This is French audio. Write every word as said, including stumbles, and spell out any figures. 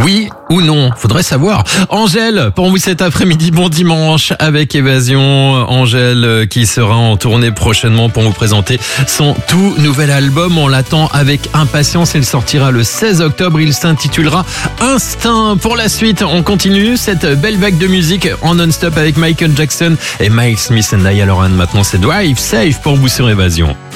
Oui ou non? Faudrait savoir. Angèle, pour vous cet après-midi, bon dimanche avec Évasion. Angèle qui sera en tournée prochainement pour vous présenter son tout nouvel album. On l'attend avec impatience. Il sortira le seize octobre. Il s'intitulera Instinct. Pour la suite, on continue cette belle vague de musique en non-stop avec Michael Jackson et Miles Smith et Niall Horan. Maintenant, c'est Drive Safe pour vous sur Évasion.